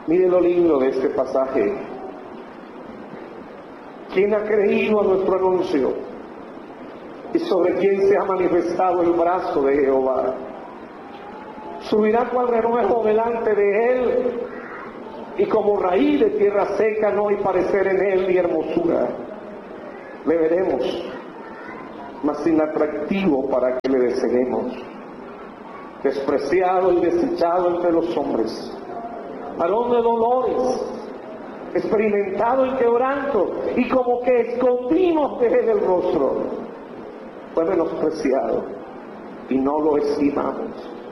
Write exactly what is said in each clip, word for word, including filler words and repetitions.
Mire lo lindo de este pasaje. ¿Quién ha creído a nuestro anuncio? Y sobre quién se ha manifestado el brazo de Jehová. Subirá cual renuevo delante de él, y como raíz de tierra seca no hay parecer en él ni hermosura. Le veremos, mas sin atractivo para que le deseemos. Despreciado y desechado entre los hombres, varón de dolores, experimentado en quebranto, y como que escondimos de él el rostro. Fue menospreciado y no lo estimamos.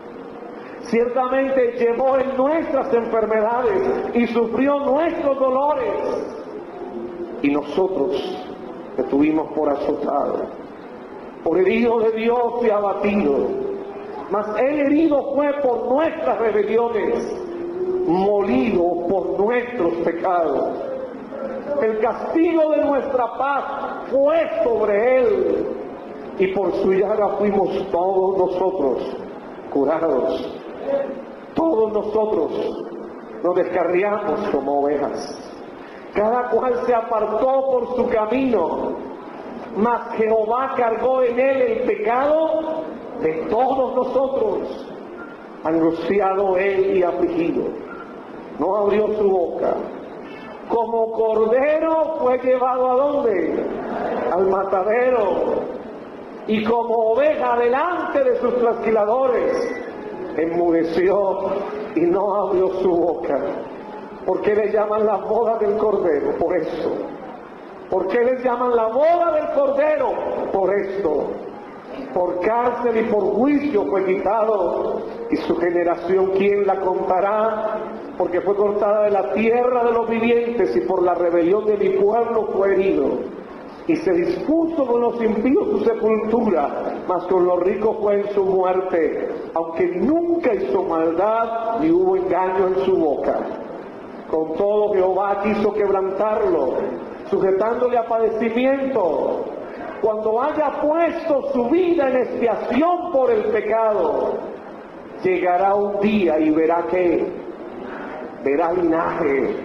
Ciertamente llevó en nuestras enfermedades y sufrió nuestros dolores, y nosotros le tuvimos por azotado, por herido de Dios y abatido. Mas él herido fue por nuestras rebeliones, molido por nuestros pecados. El castigo de nuestra paz fue sobre él, y por su llaga fuimos todos nosotros curados. Todos nosotros nos descarriamos como ovejas, cada cual se apartó por su camino, mas Jehová cargó en él el pecado de todos nosotros. Angustiado él y afligido, no abrió su boca. Como cordero fue llevado ¿a dónde? Al matadero, y como oveja delante de sus trasquiladores, enmudeció y no abrió su boca. ¿Por qué le llaman la boda del cordero? Por eso. ¿Por qué les llaman la boda del cordero? Por esto. Por cárcel y por juicio fue quitado, y su generación ¿quién la contará? Porque fue cortada de la tierra de los vivientes, y por la rebelión de mi pueblo fue herido. Y se dispuso con los impíos su sepultura, mas con los ricos fue en su muerte, aunque nunca hizo maldad ni hubo engaño en su boca. Con todo Jehová quiso quebrantarlo, sujetándole a padecimiento. Cuando haya puesto su vida en expiación por el pecado, llegará un día y verá que verá linaje,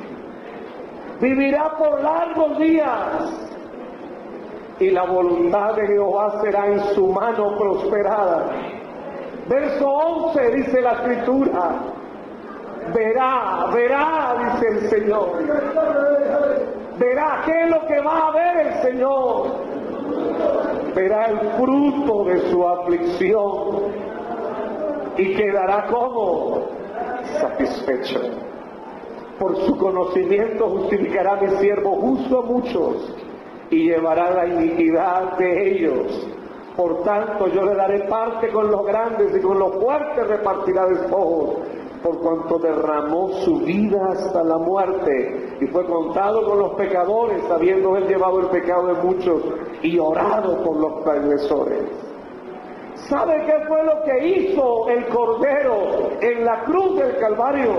vivirá por largos días, y la voluntad de Jehová será en su mano prosperada. Verso once dice la escritura: verá, verá, dice el Señor. Verá, ¿qué es lo que va a ver el Señor? Verá el fruto de su aflicción y quedará como satisfecho. Por su conocimiento justificará mi siervo justo a muchos y llevará la iniquidad de ellos. Por tanto yo le daré parte con los grandes, y con los fuertes repartirá despojos, por cuanto derramó su vida hasta la muerte y fue contado con los pecadores, habiendo él llevado el pecado de muchos y orado por los transgresores. ¿Sabe qué fue lo que hizo el Cordero en la cruz del Calvario?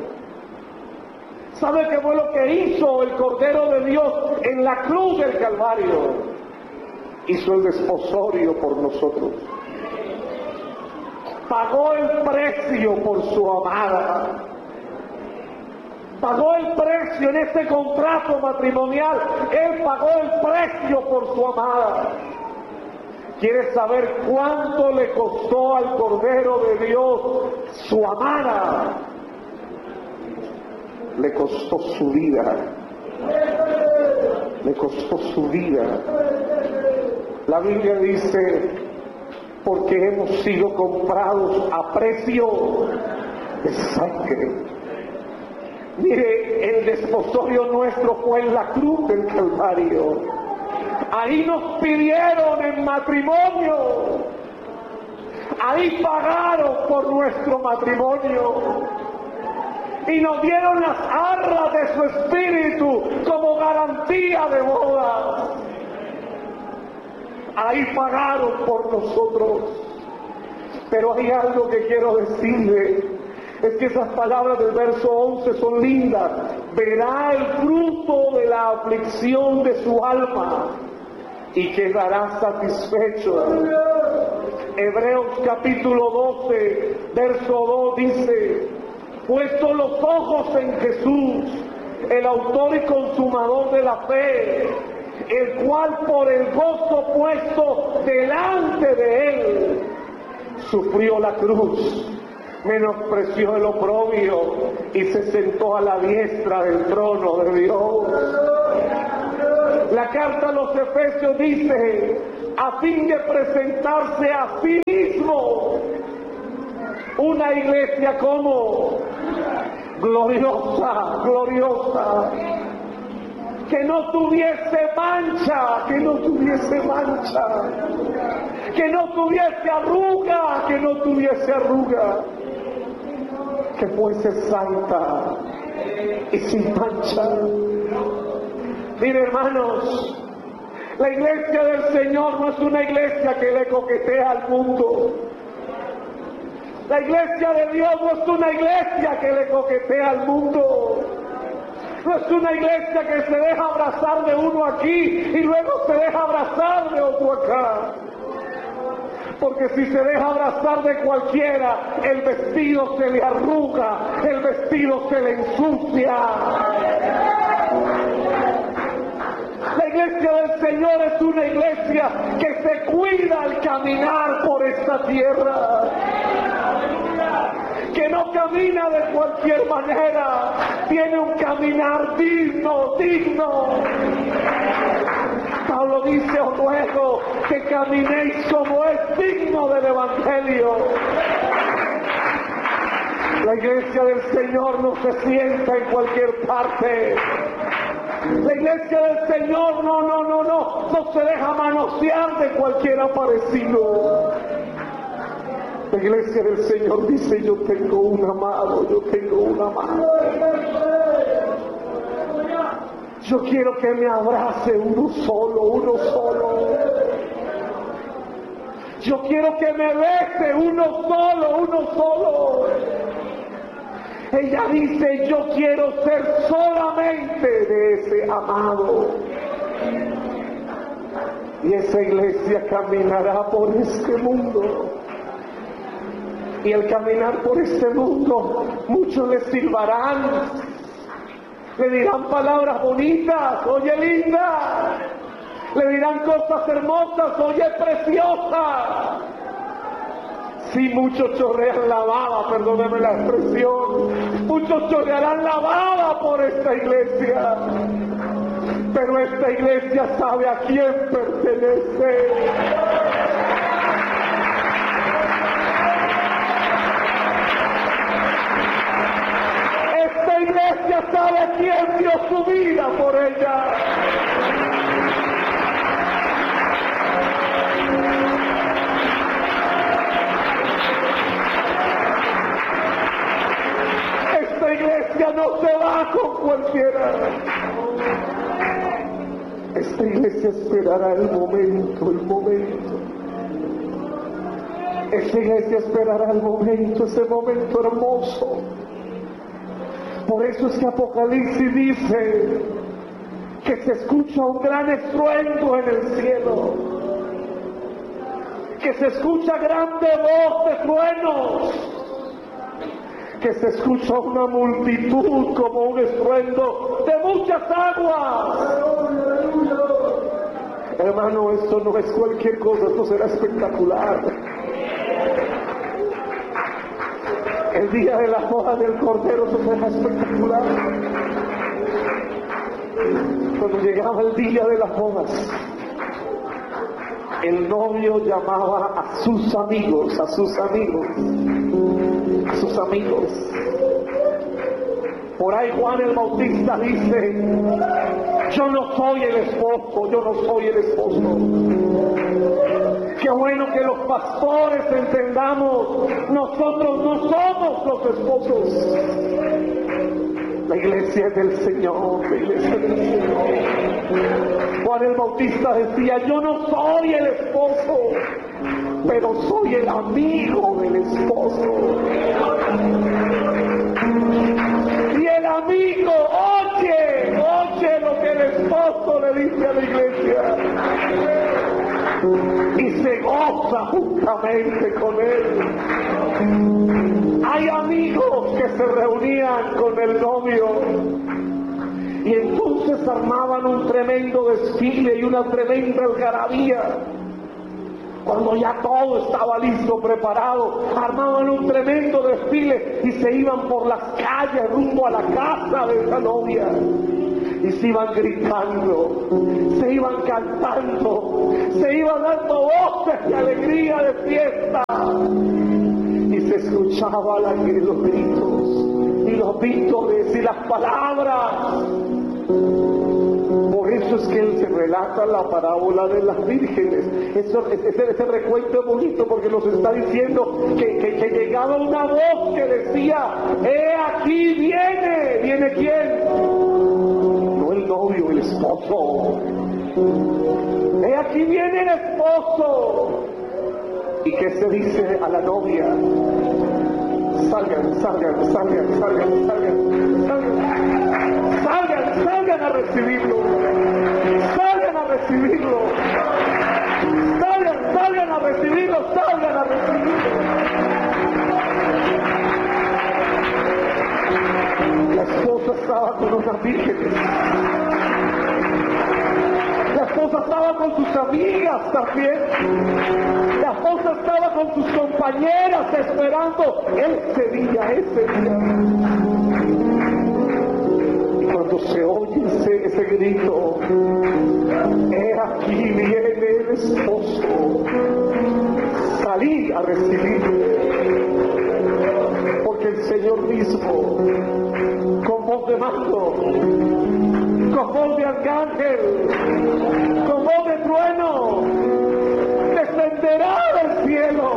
¿Sabe qué fue lo que hizo el Cordero de Dios en la cruz del Calvario? Hizo el desposorio por nosotros. Pagó el precio por su amada. Pagó el precio en este contrato matrimonial. Él pagó el precio por su amada. ¿Quieres saber cuánto le costó al Cordero de Dios su amada? Le costó su vida. Le costó su vida. La Biblia dice: porque hemos sido comprados a precio de sangre. Mire, el desposorio nuestro fue en la cruz del Calvario. Ahí nos pidieron en matrimonio. Ahí pagaron por nuestro matrimonio. Y nos dieron las arras de su espíritu como garantía de boda. Ahí pagaron por nosotros. Pero hay algo que quiero decirle, es que esas palabras del verso once son lindas. Verá el fruto de la aflicción de su alma y quedará satisfecho. Hebreos capítulo doce, verso dos dice: puesto los ojos en Jesús, el autor y consumador de la fe, el cual por el gozo puesto delante de él, sufrió la cruz, menospreció el oprobio y se sentó a la diestra del trono de Dios. La carta a los Efesios dice, a fin de presentarse a sí mismo una iglesia como gloriosa, gloriosa, que no tuviese mancha, que no tuviese mancha, que no tuviese arruga, que no tuviese arruga, que fuese santa y sin mancha. Mire, hermanos, la iglesia del Señor no es una iglesia que le coquetea al mundo. La iglesia de Dios no es una iglesia que le coquetea al mundo. No es una iglesia que se deja abrazar de uno aquí y luego se deja abrazar de otro acá. Porque si se deja abrazar de cualquiera, el vestido se le arruga, el vestido se le ensucia. La iglesia del Señor es una iglesia que se cuida al caminar por esta tierra, que no camina de cualquier manera, tiene un caminar digno, digno. Pablo dice, os ruego que caminéis como es digno del Evangelio. La iglesia del Señor no se sienta en cualquier parte. La iglesia del Señor no, no, no, no, no se deja manosear de cualquier aparecido. La iglesia del Señor dice, yo tengo un amado, yo tengo un amado. Yo quiero que me abrace uno solo, uno solo. Yo quiero que me bese uno solo, uno solo. Ella dice, yo quiero ser solamente de ese amado. Y esa iglesia caminará por este mundo. Y al caminar por este mundo, muchos le silbarán, le dirán palabras bonitas, oye linda, le dirán cosas hermosas, oye preciosa. Sí, muchos chorrean la baba, perdóneme la expresión, muchos chorrearán la baba por esta iglesia, pero esta iglesia sabe a quién pertenece. Esta iglesia sabe quién dio su vida por ella. Esta iglesia no se va con cualquiera. Esta iglesia esperará el momento, el momento. Esta iglesia esperará el momento, ese momento hermoso. Por eso es que Apocalipsis dice que se escucha un gran estruendo en el cielo, que se escucha grande voz de truenos, que se escucha una multitud como un estruendo de muchas aguas. Hermano, esto no es cualquier cosa, esto será espectacular. El día de la boda del Cordero se será espectacular. Cuando llegaba el día de las bodas, el novio llamaba a sus amigos, a sus amigos, a sus amigos. Por ahí Juan el Bautista dice, yo no soy el esposo, yo no soy el esposo. Qué bueno que los pastores entendamos, nosotros no somos los esposos. La iglesia es del Señor, la iglesia es del Señor. Juan el Bautista decía, yo no soy el esposo, pero soy el amigo del esposo. Y el amigo oye, oye lo que el esposo le dice a la iglesia. Y se goza juntamente con él. Hay amigos que se reunían con el novio y entonces armaban un tremendo desfile y una tremenda algarabía. Cuando ya todo estaba listo, preparado, armaban un tremendo desfile y se iban por las calles rumbo a la casa de esa novia. Y se iban gritando, se iban cantando, se iban dando voces de alegría, de fiesta. Y se escuchaban los gritos y los vítores y las palabras. Por eso es que él se relata la parábola de las vírgenes. Eso, ese, ese recuento es bonito porque nos está diciendo que, que, que llegaba una voz que decía: ¡he aquí viene! ¿Viene quién? No el novio, el esposo. ¡He aquí viene el esposo! ¿Y qué se dice a la novia? Salgan, salgan, salgan, salgan, salgan, salgan, salgan, salgan a recibirlo, salgan a recibirlo, salgan, salgan a recibirlo, salgan a recibirlo. La esposa estaba con unas vírgenes, la esposa estaba con sus amigas también. La esposa estaba con sus compañeras esperando ese día, ese día. Y cuando se oye ese, ese grito, he aquí viene el esposo, salí a recibirle. Porque el Señor mismo, con voz de mando, con voz de arcángel, con voz de trueno, descenderá del cielo.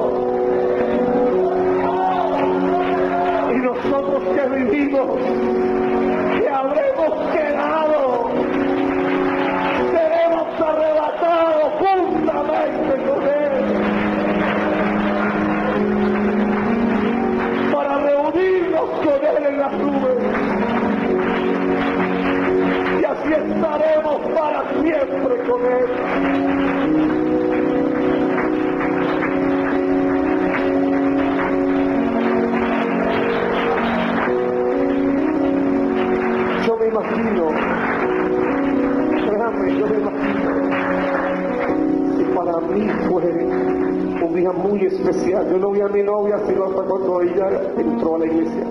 Y nosotros que vivimos, que habremos quedado, seremos arrebatados juntamente con él para reunirnos con él en las nubes. Y así estaremos para siempre con él. Yo me imagino, créanme, yo me imagino, si para mí fue un día muy especial. Yo no vi a mi novia sino hasta cuando ella entró a la iglesia.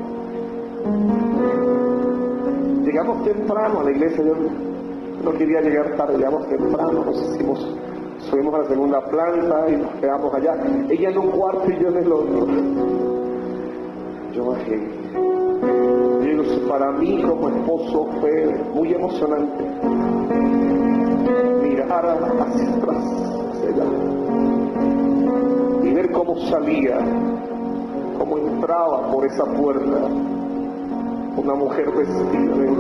Llegamos temprano a la iglesia, yo no quería llegar tarde, llegamos temprano, nos hicimos, subimos a la segunda planta y nos quedamos allá. Ella en un cuarto y yo en el otro. Yo bajé. Para mí como esposo fue muy emocionante mirar hacia atrás, hacia allá, y ver cómo salía, cómo entraba por esa puerta una mujer vestida de